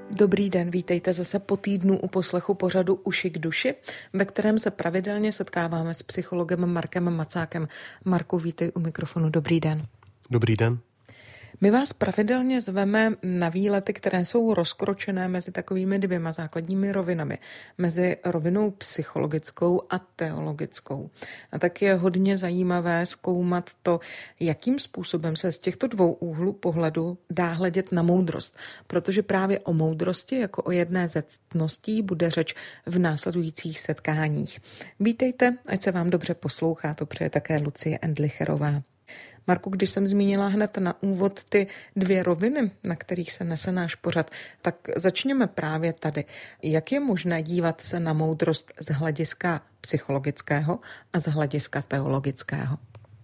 Dobrý den, vítejte zase po týdnu u poslechu pořadu Uši k duši, ve kterém se pravidelně setkáváme s psychologem Markem Macákem. Marku, vítej u mikrofonu, dobrý den. Dobrý den. My vás pravidelně zveme na výlety, které jsou rozkročené mezi takovými dvěma základními rovinami. Mezi rovinou psychologickou a teologickou. A tak je hodně zajímavé zkoumat to, jakým způsobem se z těchto dvou úhlů pohledu dá hledět na moudrost. Protože právě o moudrosti jako o jedné ze ctností bude řeč v následujících setkáních. Vítejte, ať se vám dobře poslouchá, to přeje také Lucie Endlicherová. Marku, když jsem zmínila hned na úvod ty dvě roviny, na kterých se nese náš pořad, tak začněme právě tady. Jak je možné dívat se na moudrost z hlediska psychologického a z hlediska teologického?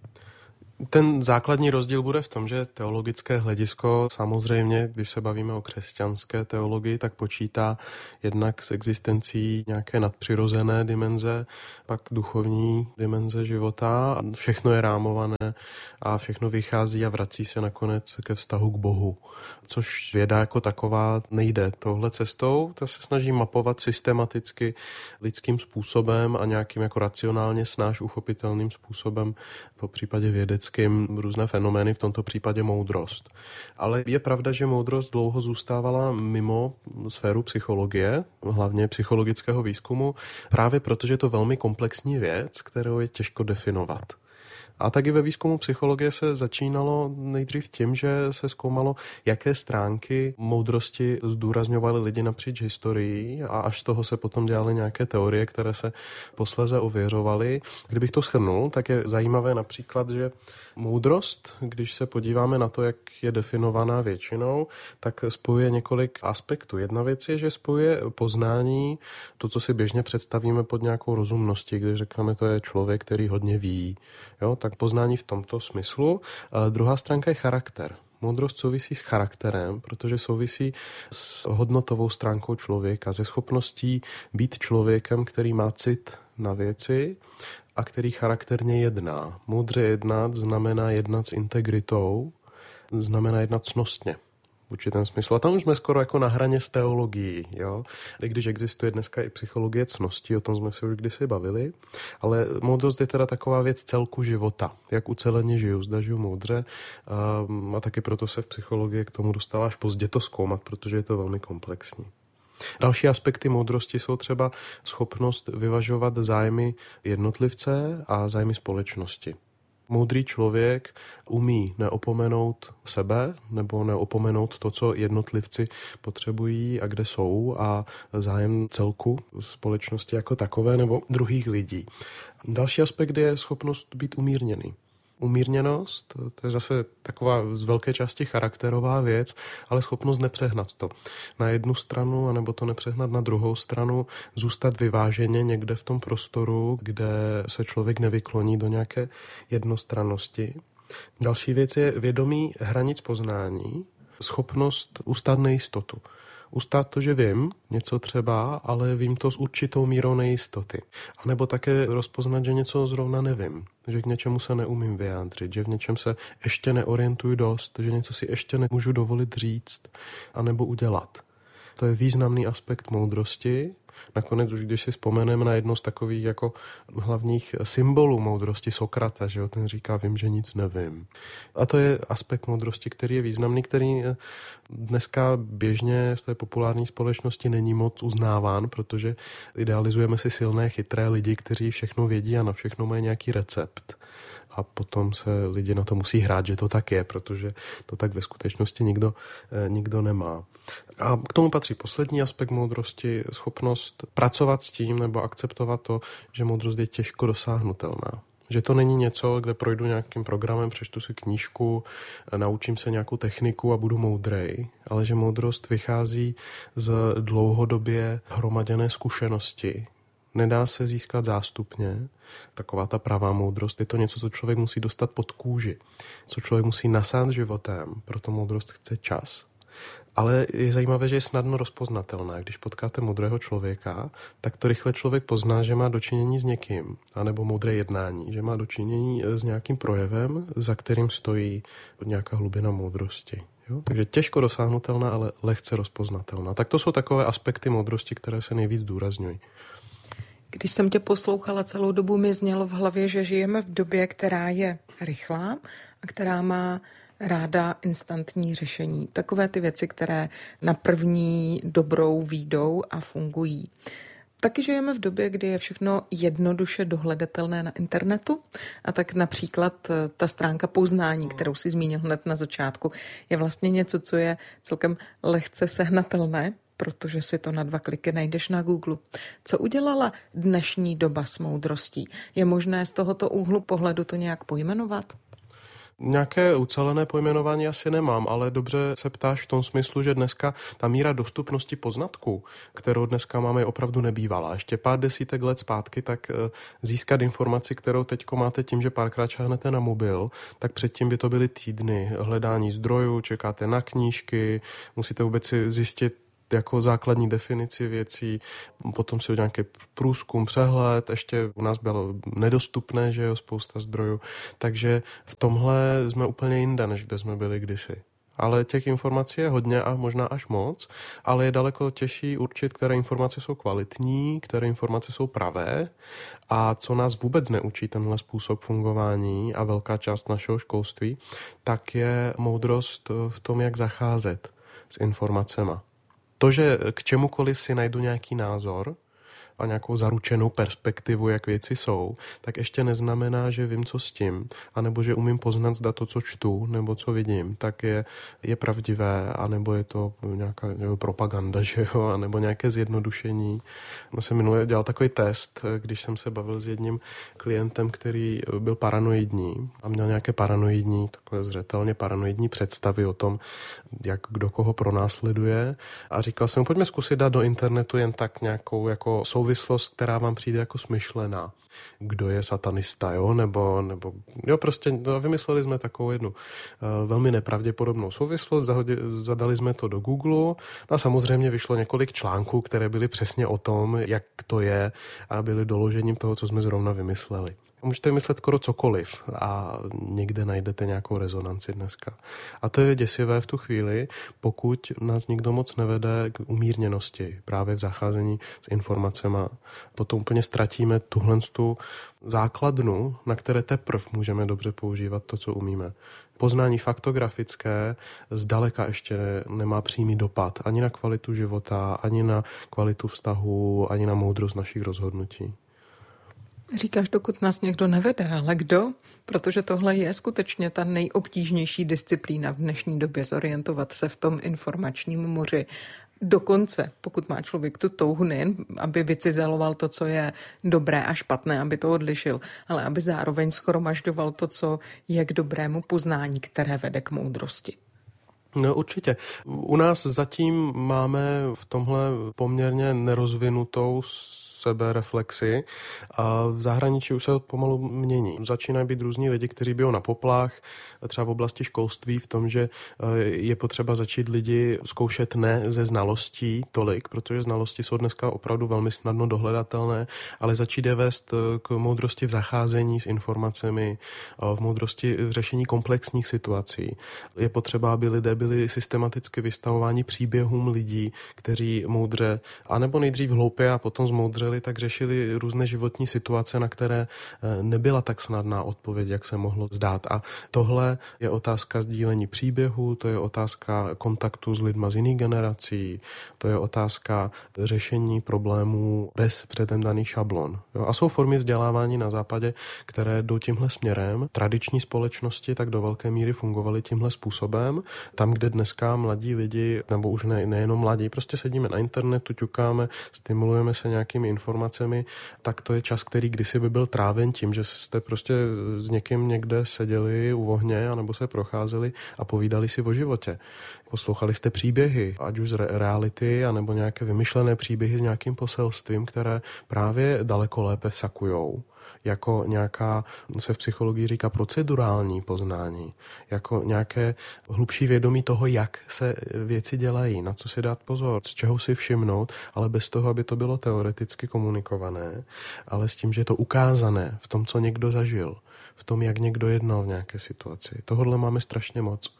Ten základní rozdíl bude v tom, že teologické hledisko samozřejmě, když se bavíme o křesťanské teologii, tak počítá jednak s existencí nějaké nadpřirozené dimenze, pak duchovní dimenze života a všechno je rámované a všechno vychází a vrací se nakonec ke vztahu k Bohu. Což věda jako taková nejde touhle cestou, ta se snaží mapovat systematicky lidským způsobem a nějakým jako racionálně snáš uchopitelným způsobem, po případě vědeckým, různé fenomény, v tomto případě moudrost. Ale je pravda, že moudrost dlouho zůstávala mimo sféru psychologie, hlavně psychologického výzkumu, právě protože je to velmi komplexní věc, kterou je těžko definovat. A taky ve výzkumu psychologie se začínalo nejdřív tím, že se zkoumalo, jaké stránky moudrosti zdůrazňovaly lidi napříč historií a až z toho se potom dělaly nějaké teorie, které se posléze ověřovaly. Kdybych to shrnul, tak je zajímavé například, že moudrost, když se podíváme na to, jak je definovaná většinou, tak spojuje několik aspektů. Jedna věc je, že spojuje poznání, to, co si běžně představíme pod nějakou rozumností, když řekneme, to je člověk, který hodně ví. Jo, tak poznání v tomto smyslu. A druhá stránka je charakter. Moudrost souvisí s charakterem, protože souvisí s hodnotovou stránkou člověka, se schopností být člověkem, který má cit na věci a který charakterně jedná. Moudře jednat znamená jednat s integritou, znamená jednat ctnostně. V určitém smyslu. A tam už jsme skoro jako na hraně s teologií, jo. I když existuje dneska i psychologie ctnosti, o tom jsme se už kdysi bavili, ale moudrost je teda taková věc celku života. Jak uceleně žiju, zda žiju moudře a taky proto se v psychologii k tomu dostala až pozdě to zkoumat, protože je to velmi komplexní. Další aspekty moudrosti jsou třeba schopnost vyvažovat zájmy jednotlivce a zájmy společnosti. Moudrý člověk umí neopomenout sebe nebo neopomenout to, co jednotlivci potřebují a kde jsou a zájem celku společnosti jako takové nebo druhých lidí. Další aspekt je schopnost být umírněný. Umírněnost, to je zase taková z velké části charakterová věc, ale schopnost nepřehnat to na jednu stranu, anebo to nepřehnat na druhou stranu, zůstat vyváženě někde v tom prostoru, kde se člověk nevykloní do nějaké jednostrannosti. Další věc je vědomí hranic poznání, schopnost ustát nejistotu. Ustát to, že vím něco třeba, ale vím to s určitou mírou nejistoty. A nebo také rozpoznat, že něco zrovna nevím, že k něčemu se neumím vyjádřit, že v něčem se ještě neorientuju dost, že něco si ještě nemůžu dovolit říct a nebo udělat. To je významný aspekt moudrosti. Nakonec už když si vzpomeneme na jedno z takových jako hlavních symbolů moudrosti Sokrata, že jo, ten říká, vím, že nic nevím. A to je aspekt moudrosti, který je významný, který dneska běžně v té populární společnosti není moc uznáván, protože idealizujeme si silné, chytré lidi, kteří všechno vědí a na všechno mají nějaký recept. A potom se lidi na to musí hrát, že to tak je, protože to tak ve skutečnosti nikdo nemá. A k tomu patří poslední aspekt moudrosti, schopnost pracovat s tím nebo akceptovat to, že moudrost je těžko dosáhnutelná. Že to není něco, kde projdu nějakým programem, přečtu si knížku, naučím se nějakou techniku a budu moudrej, ale že moudrost vychází z dlouhodobě hromaděné zkušenosti. Nedá se získat zástupně. Taková ta pravá moudrost je to něco, co člověk musí dostat pod kůži, co člověk musí nasát životem, proto moudrost chce čas. Ale je zajímavé, že je snadno rozpoznatelná. Když potkáte moudrého člověka, tak to rychle člověk pozná, že má dočinění s někým, anebo moudré jednání, že má dočinění s nějakým projevem, za kterým stojí nějaká hlubina moudrosti. Jo? Takže těžko dosáhnutelná, ale lehce rozpoznatelná. Tak to jsou takové aspekty moudrosti, které se nejvíc zdůrazňují. Když jsem tě poslouchala celou dobu, mi znělo v hlavě, že žijeme v době, která je rychlá a která má ráda instantní řešení. Takové ty věci, které na první dobrou výjdou a fungují. Taky žijeme v době, kdy je všechno jednoduše dohledatelné na internetu a tak například ta stránka poznání, kterou si zmínil hned na začátku, je vlastně něco, co je celkem lehce sehnatelné, protože si to na 2 kliky najdeš na Google. Co udělala dnešní doba s moudrostí? Je možné z tohoto úhlu pohledu to nějak pojmenovat? Nějaké ucelené pojmenování asi nemám, ale dobře se ptáš v tom smyslu, že dneska ta míra dostupnosti poznatků, kterou dneska máme, je opravdu nebývalá. Ještě pár desítek let zpátky, tak získat informaci, kterou teďko máte tím, že párkrát šáhnete na mobil, tak předtím by to byly týdny hledání zdrojů, čekáte na knížky, musíte vůbec si zjistit jako základní definici věcí, potom si nějaký průzkum, přehled, ještě u nás bylo nedostupné, že jo, spousta zdrojů, takže v tomhle jsme úplně jinde, než kde jsme byli kdysi. Ale těch informací je hodně a možná až moc, ale je daleko těžší určit, které informace jsou kvalitní, které informace jsou pravé a co nás vůbec neučí tenhle způsob fungování a velká část našeho školství, tak je moudrost v tom, jak zacházet s informacema. To, že k čemukoliv si najdu nějaký názor a nějakou zaručenou perspektivu, jak věci jsou, tak ještě neznamená, že vím, co s tím, anebo že umím poznat, zda to, co čtu, nebo co vidím, tak je pravdivé, anebo je to nějaká propaganda, že jo, anebo nějaké zjednodušení. Já jsem minule dělal takový test, když jsem se bavil s jedním klientem, který byl paranoidní a měl nějaké paranoidní, takové zřetelně paranoidní představy o tom, jak kdo koho pronásleduje. A říkal jsem, pojďme zkusit dát do internetu jen tak nějakou jako souvislost, která vám přijde jako smyšlená. Kdo je satanista, jo? Nebo jo, prostě vymysleli jsme takovou jednu velmi nepravděpodobnou souvislost, zadali jsme to do Google a samozřejmě vyšlo několik článků, které byly přesně o tom, jak to je a byly doložením toho, co jsme zrovna vymysleli. Můžete vymyslet skoro cokoliv a někde najdete nějakou rezonanci dneska. A to je děsivé v tu chvíli, pokud nás nikdo moc nevede k umírněnosti právě v zacházení s informacema. Potom úplně ztratíme tuhle základnu, na které teprve můžeme dobře používat to, co umíme. Poznání faktografické zdaleka ještě nemá přímý dopad ani na kvalitu života, ani na kvalitu vztahu, ani na moudrost našich rozhodnutí. Říkáš, dokud nás někdo nevede, ale kdo? Protože tohle je skutečně ta nejobtížnější disciplína v dnešní době, zorientovat se v tom informačním moři. Dokonce, pokud má člověk tu touhu nejen, aby vycizeloval to, co je dobré a špatné, aby to odlišil, ale aby zároveň shromažďoval to, co je k dobrému poznání, které vede k moudrosti. No určitě. U nás zatím máme v tomhle poměrně nerozvinutou sebereflexi a v zahraničí už se to pomalu mění. Začínají být různí lidi, kteří bijou na poplach, třeba v oblasti školství, v tom, že je potřeba začít lidi zkoušet ne ze znalostí tolik, protože znalosti jsou dneska opravdu velmi snadno dohledatelné, ale začít je vést k moudrosti v zacházení s informacemi, v moudrosti v řešení komplexních situací. Je potřeba, aby lidé byli systematicky vystavováni příběhům lidí, kteří moudře, anebo nejdřív hloupě a potom zmoudřeli, tak řešili různé životní situace, na které nebyla tak snadná odpověď, jak se mohlo zdát. A tohle je otázka sdílení příběhu, to je otázka kontaktu s lidma z jiných generací, to je otázka řešení problémů bez předem daných šablon. A jsou formy vzdělávání na západě, které jdou tímhle směrem. Tradiční společnosti tak do velké míry fungovaly tímhle způsobem. Tam, kde dneska mladí lidi, nebo už nejenom mladí, prostě sedíme na internetu, ťukáme, stimulujeme se nějakými informacemi, tak to je čas, který kdysi by byl tráven tím, že jste prostě s někým někde seděli u ohně anebo se procházeli a povídali si o životě. Poslouchali jste příběhy, ať už z reality, anebo nějaké vymyšlené příběhy s nějakým poselstvím, které právě daleko lépe vsakujou. Jako nějaká, se v psychologii říká, procedurální poznání, jako nějaké hlubší vědomí toho, jak se věci dělají, na co si dát pozor, z čeho si všimnout, ale bez toho, aby to bylo teoreticky komunikované, ale s tím, že je to ukázané v tom, co někdo zažil, v tom, jak někdo jednal v nějaké situaci. Tohodle máme strašně moc.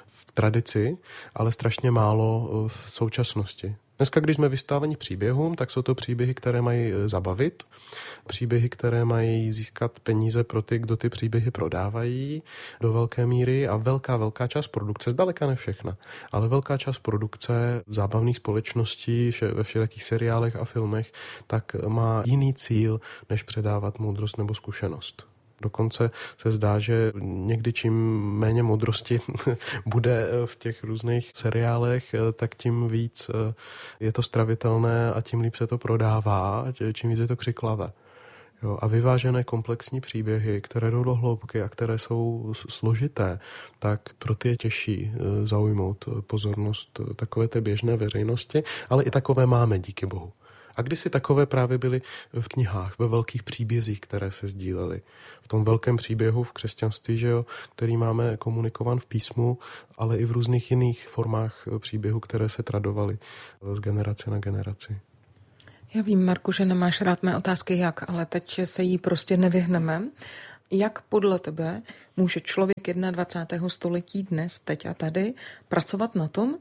v tradici, ale strašně málo v současnosti. Dneska, když jsme vystaveni příběhům, tak jsou to příběhy, které mají zabavit, příběhy, které mají získat peníze pro ty, kdo ty příběhy prodávají do velké míry a velká část produkce, zdaleka ne všechna, ale velká část produkce zábavných společností ve všelijakých seriálech a filmech, tak má jiný cíl, než předávat moudrost nebo zkušenost. Dokonce se zdá, že někdy čím méně moudrosti bude v těch různých seriálech, tak tím víc je to stravitelné a tím líp se to prodává, čím víc je to křiklavé. Jo, a vyvážené komplexní příběhy, které jdou do hloubky a které jsou složité, tak pro ty je těžší zaujmout pozornost takové té běžné veřejnosti, ale i takové máme, díky bohu. A kdysi takové právě byly v knihách, ve velkých příbězích, které se sdílely. V tom velkém příběhu v křesťanství, že jo, který máme komunikovan v písmu, ale i v různých jiných formách příběhu, které se tradovaly z generace na generaci. Já vím, Marku, že nemáš rád mé otázky jak, ale teď se jí prostě nevyhneme. Jak podle tebe může člověk 21. století dnes, teď a tady, pracovat na tom,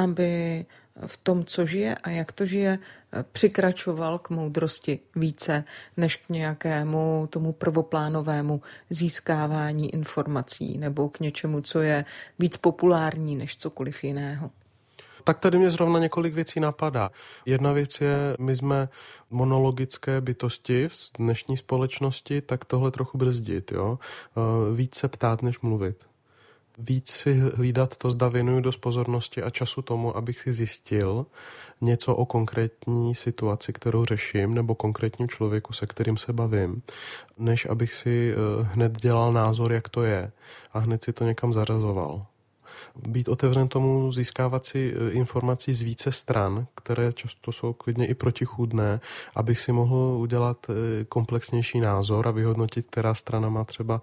aby v tom, co žije a jak to žije, přikračoval k moudrosti více než k nějakému tomu prvoplánovému získávání informací nebo k něčemu, co je víc populární než cokoliv jiného? Tak tady mě zrovna několik věcí napadá. Jedna věc je, my jsme monologické bytosti v dnešní společnosti, tak tohle trochu brzdit. Jo? Víc se ptát, než mluvit. Víc si hlídat to, zda věnuju dost pozornosti a času tomu, abych si zjistil něco o konkrétní situaci, kterou řeším, nebo konkrétním člověku, se kterým se bavím, než abych si hned dělal názor, jak to je a hned si to někam zařazoval. Být otevřen tomu, získávat si informací z více stran, které často jsou klidně i protichůdné, abych si mohl udělat komplexnější názor a vyhodnotit, která strana má třeba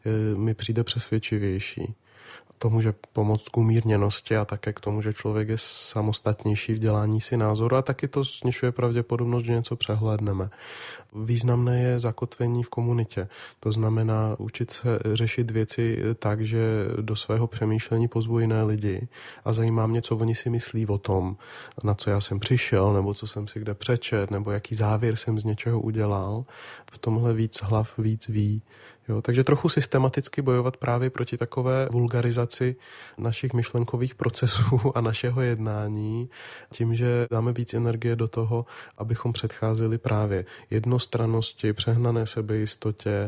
mi přijde přesvědčivější. To může pomoct k umírněnosti a také k tomu, že člověk je samostatnější v dělání si názoru a taky to snižuje pravděpodobnost, že něco přehlédneme. Významné je zakotvení v komunitě. To znamená učit se řešit věci tak, že do svého přemýšlení pozvu jiné lidi a zajímá mě, co oni si myslí o tom, na co já jsem přišel, nebo co jsem si kde přečet, nebo jaký závěr jsem z něčeho udělal. V tomhle víc hlav víc ví. Jo, takže trochu systematicky bojovat právě proti takové vulgarizaci našich myšlenkových procesů a našeho jednání, tím, že dáme víc energie do toho, abychom předcházeli právě jednostrannosti, přehnané sebejistotě,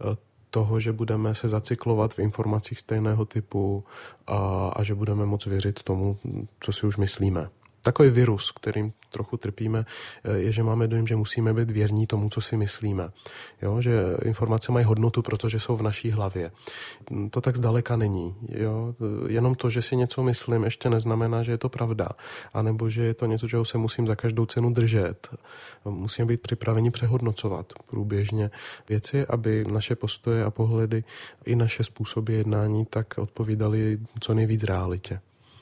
toho, že budeme se zacyklovat v informacích stejného typu a že budeme moc věřit tomu, co si už myslíme. Takový virus, kterým trochu trpíme, je, že máme dojem, že musíme být věrní tomu, co si myslíme. Jo? Že informace mají hodnotu, protože jsou v naší hlavě. To tak zdaleka není. Jo? Jenom to, že si něco myslím, ještě neznamená, že je to pravda. A nebo že je to něco, čeho se musím za každou cenu držet. Musíme být připraveni přehodnocovat průběžně věci, aby naše postoje a pohledy i naše způsoby jednání tak odpovídaly co nejvíc realitě.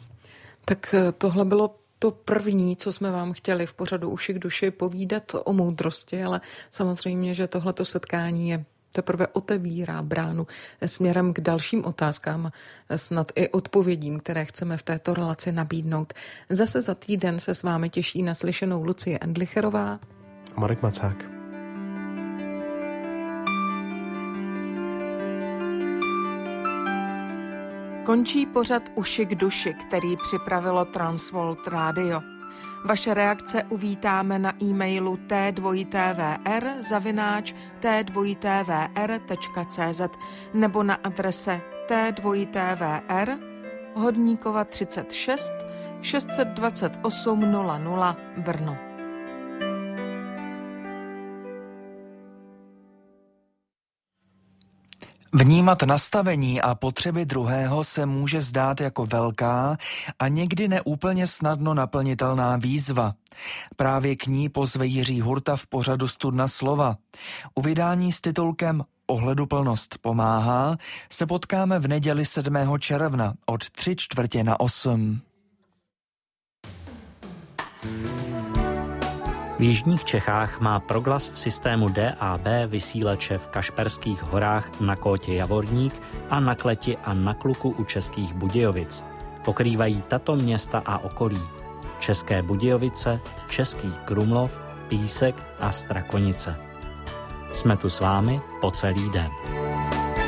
Tak tohle bylo to první, co jsme vám chtěli v pořadu Uši k duši povídat o moudrosti, ale samozřejmě, že tohleto setkání je teprve otevírá bránu směrem k dalším otázkám, snad i odpovědím, které chceme v této relaci nabídnout. Zase za týden se s vámi těší na slyšenou Lucie Endlicherová a Marek Macák. Končí pořad Uši k duši, který připravilo Transworld Radio. Vaše reakce uvítáme na e-mailu t2tvr@t2tvr.cz nebo na adrese t2tvr Hodníkova 36 628 00 Brno. Vnímat nastavení a potřeby druhého se může zdát jako velká a někdy neúplně snadno naplnitelná výzva. Právě k ní pozve Jiří Hurta v pořadu Studna slova. U vydání s titulkem Ohleduplnost pomáhá se potkáme v neděli 7. června od 7:45. V jižních Čechách má Proglas v systému DAB vysílače v Kašperských horách na Kótě Javorník a na Kleti a na Kluku u Českých Budějovic. pokrývají tato města a okolí: České Budějovice, Český Krumlov, Písek a Strakonice. Jsme tu s vámi po celý den.